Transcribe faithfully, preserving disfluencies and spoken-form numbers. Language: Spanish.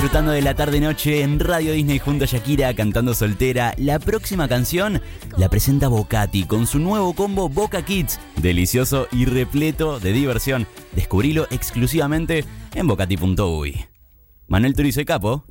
disfrutando de la tarde-noche en Radio Disney junto a Shakira cantando Soltera. La próxima canción la presenta Bocati con su nuevo combo Boca Kids, delicioso y repleto de diversión. Descubrilo exclusivamente en bocati punto uy. Manuel Turizo y Capo.